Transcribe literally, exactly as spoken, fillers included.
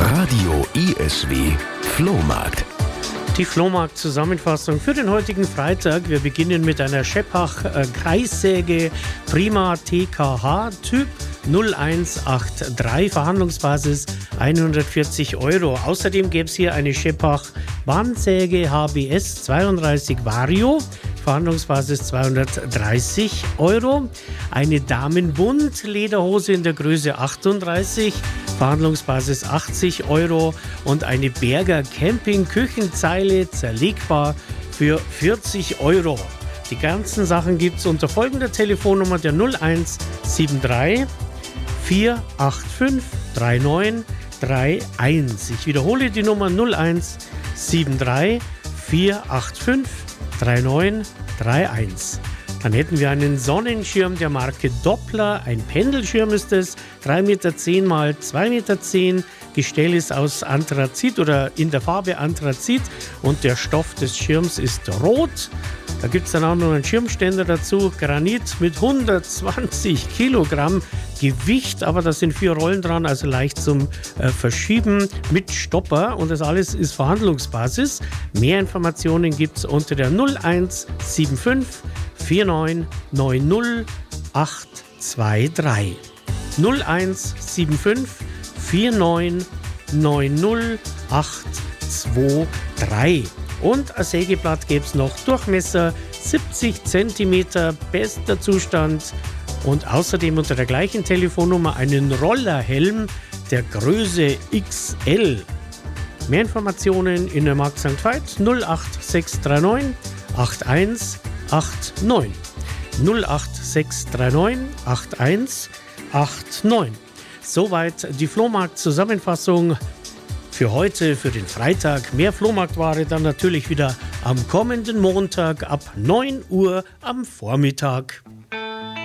Radio I S W Flohmarkt. Die Flohmarkt-Zusammenfassung für den heutigen Freitag. Wir beginnen mit einer Scheppach äh, Kreissäge Prima T K H Typ null eins acht drei, Verhandlungsbasis hundertvierzig Euro. Außerdem gäbe es hier eine Scheppach Bandsäge H B S zweiunddreißig Vario, Verhandlungsbasis zweihundertdreißig Euro. Eine Damenbund Lederhose in der Größe achtunddreißig, Verhandlungsbasis achtzig Euro. Und eine Berger Camping Küchenzeile zerlegbar für vierzig Euro. Die ganzen Sachen gibt es unter folgender Telefonnummer, der null eins sieben drei vier acht fünf drei neun drei eins. Ich wiederhole die Nummer null eins sieben drei vier acht fünf drei neun drei eins. Dann hätten wir einen Sonnenschirm der Marke Doppler. Ein Pendelschirm ist es, drei Meter zehn mal zwei Meter zehn. Gestell ist aus Anthrazit oder in der Farbe Anthrazit und der Stoff des Schirms ist rot. Da gibt es dann auch noch einen Schirmständer dazu, Granit mit hundertzwanzig Kilogramm Gewicht, aber da sind vier Rollen dran, also leicht zum äh, Verschieben mit Stopper, und das alles ist Verhandlungsbasis. Mehr Informationen gibt es unter der null eins sieben fünf vier neun neun null acht zwei drei. null eins sieben fünf vier neun neun null acht zwei drei. Und ein Sägeblatt gäbe es noch, Durchmesser siebzig Zentimeter, bester Zustand. Und außerdem unter der gleichen Telefonnummer einen Rollerhelm der Größe X L. Mehr Informationen in der Markt Sankt Veit null acht sechs drei neun acht eins acht neun. null acht sechs drei neun acht eins acht neun. Soweit die Flohmarkt-Zusammenfassung für heute, für den Freitag. Mehr Flohmarktware dann natürlich wieder am kommenden Montag ab neun Uhr am Vormittag.